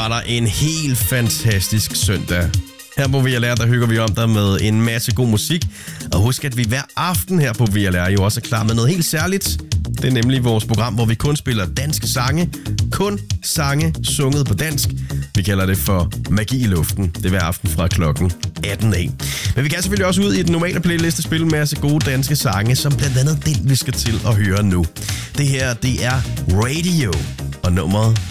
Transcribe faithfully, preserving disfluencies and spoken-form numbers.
har dig en helt fantastisk søndag. Her på V L R, der hygger vi om dig med en masse god musik. Og husk, at vi hver aften her på V L R jo også er klar med noget helt særligt. Det er nemlig vores program, hvor vi kun spiller danske sange. Kun sange sunget på dansk. Vi kalder det for Magi i luften. Det er hver aften fra klokken atten af. Men vi kan selvfølgelig også ud i den normale playliste spille en masse gode danske sange, som blandt andet den, vi skal til at høre nu. Det her, det er Radio og nummeret